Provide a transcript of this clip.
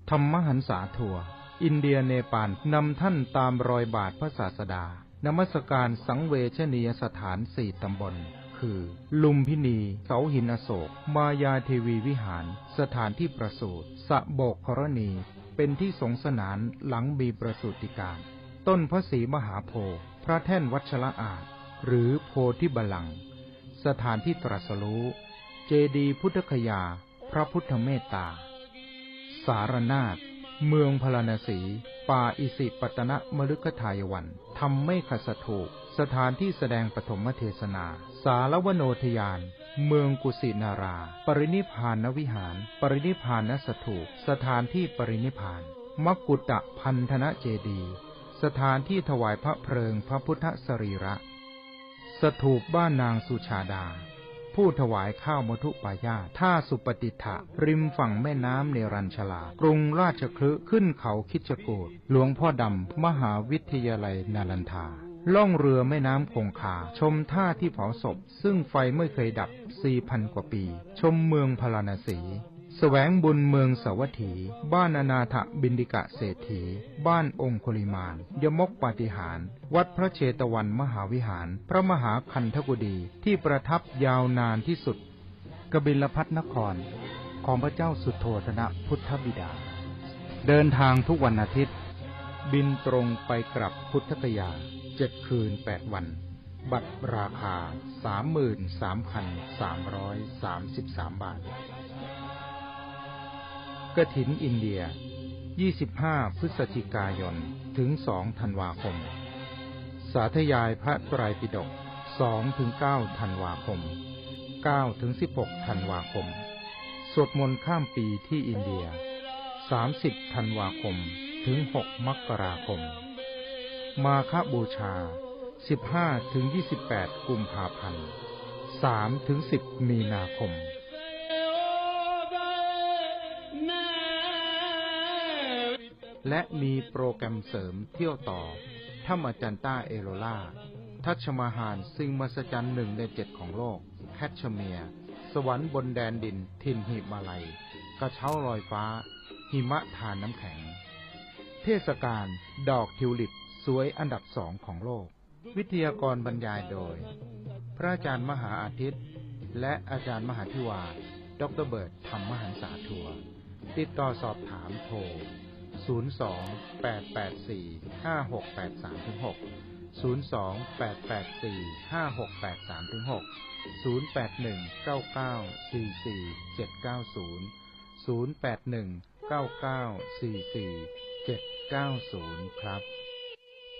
ธรรมหันษาทัวร์อินเดียเนปาลนำท่านตามรอยบาทพระศาสดานมัสการสังเวชนียสถาน4 ตำบลคือลุมพินีเสาหินอโศกมายาเทวีวิหารสถานที่ประสูติสะโบกกรณีเป็นที่สงสนานหลังมีประสูติการต้นพระศรีมหาโพธิ์พระแท่นวัชระอาจหรือโพธิบัลลังก์สถานที่ตรัสรู้เจดีย์พุทธคยาพระพุทธเมตตาสารนาถเมืองพาราณสีป่าอิสิปตนมฤคทายวันธรรมเมฆสถูปสถานที่แสดงปฐมเทศนาสารวโนทยานเมืองกุสินาราปรินิพพานวิหารปรินิพพานสถูปสถานที่ปรินิพพานมกุฏตพันธนเจดีย์สถานที่ถวายพระเพลิงพระพุทธสรีระสถูปบ้านนางสุชาดาผู้ถวายข้าวมทุปายาตท่าสุปฏิฐะริมฝั่งแม่น้ำเนรัญชลากรุงราชคฤห์ขึ้นเขาคิชกูฏหลวงพ่อดำมหาวิทยาลัยนาลันทาล่องเรือแม่น้ำคงคาชมท่าที่เผาศพซึ่งไฟไม่เคยดับ 4,000 กว่าปีชมเมืองพาราณสีแสวงบุญเมืองสาวัตถีบ้านอนาถบิณฑิกะเศรษฐีบ้านองคุลิมานยมกปาฏิหาริย์วัดพระเชตวันมหาวิหารพระมหาคันธกุฎีที่ประทับยาวนานที่สุดกบิลพัสนครของพระเจ้าสุโธทนะพุทธบิดาเดินทางทุกวันอาทิตย์บินตรงไปกลับพุทธคยา7 คืน 8 วันบัตรราคา 33,333 บาทกฐินอินเดีย25 พฤศจิกายนถึง 2 ธันวาคมสาธยายพระไตรปิฎก 2-9 ธันวาคม 9-16 ธันวาคมสวดมนต์ข้ามปีที่อินเดีย30 ธันวาคมถึง 6 มกราคมมาฆบูชา 15-28 กุมภาพันธ์ 3-10 มีนาคมและมีโปรแกรมเสริมเที่ยวต่อถ้ำอจันต้าเอโรล่าทัชมาฮาลสิ่งมหัศจรรย์1 ใน 7ของโลกแคชเมียร์สวรรค์บนแดนดินทินหิมาลัยกระเช้าลอยฟ้าหิมะทานน้ำแข็งเทศกาลดอกทิวลิปสวยอันดับ2ของโลกวิทยากรบรรยายโดยพระอาจารย์มหาอาทิตย์และอาจารย์มหาธิวาดร.เบิร์ตธรรมหันษาทัวร์ติดต่อสอบถามโทร02-884-5683-6 02-884-5683-6 081-9944-790 081-9944-790 ครับ